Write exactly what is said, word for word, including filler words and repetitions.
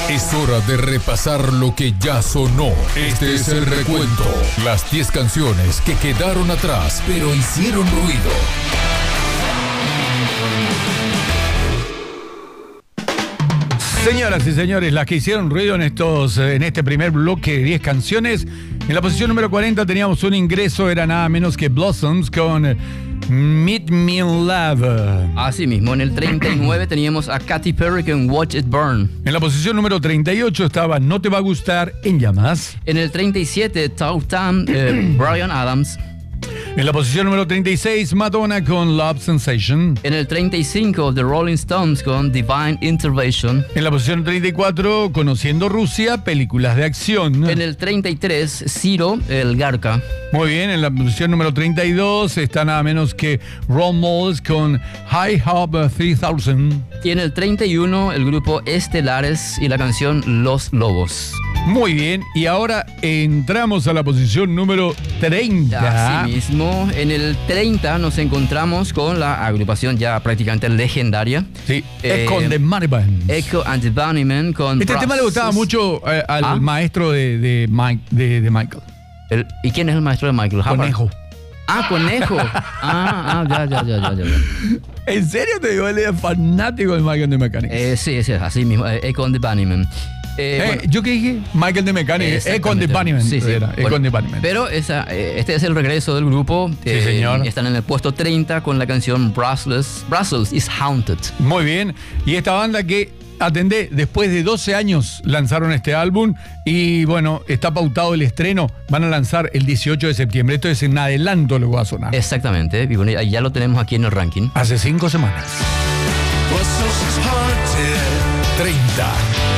Es hora de repasar lo que ya sonó. Este es el recuento. Las diez canciones que quedaron atrás, pero hicieron ruido. Señoras y señores, las que hicieron ruido en estos, en este primer bloque de diez canciones. En la posición número cuarenta teníamos un ingreso, era nada menos que Blossoms con Meet Me in Love. Así mismo, en el treinta y nueve teníamos a Katy Perry con Watch It Burn. En la posición número treinta y ocho estaba No Te Va a Gustar, En Llamas. En el treinta y siete, Talk Time, eh, Bryan Adams. En la posición número treinta y seis, Madonna con Love Sensation. En el treinta y cinco, The Rolling Stones con Divine Intervention. En la posición treinta y cuatro, Conociendo Rusia, películas de acción. En el treinta y tres, Ciro, El Garca. Muy bien, en la posición número treinta y dos está nada menos que Ron Moles con High Hope tres mil. Y en el treinta y uno, el grupo Estelares y la canción Los Lobos. Muy bien, y ahora entramos a la posición número treinta. Así mismo, en el treinta nos encontramos con la agrupación ya prácticamente legendaria. Sí, eh, Echo and the Bunnymen. Echo and the Bunnymen con... Este tema le gustaba mucho eh, al ¿Ah? maestro de, de, Mike, de, de Michael. El, ¿Y quién es el maestro de Michael? Conejo. Ah, Conejo. Ah, ah, ya, ya, ya, ya, ya. ¿En serio te digo? Él es fanático de Michael the Mechanic. Eh, sí, sí, así mismo. Eh, Echo and the Bunnymen. Eh, Eh, bueno, ¿Yo qué dije? Michael the Mechanic. Echo and the Bunnymen. Sí, sí. Era, Echo Bueno, and the Bunnymen. pero esa, eh, este es el regreso del grupo. Sí, señor. Están en el puesto treinta con la canción Brussels, Brussels is Haunted. Muy bien. Y esta banda que, atendé, después de doce años lanzaron este álbum y bueno, está pautado el estreno. Van a lanzar el dieciocho de septiembre. Esto es en adelanto lo que va a sonar. Exactamente. Y bueno, ya lo tenemos aquí en el ranking. Hace cinco semanas. treinta.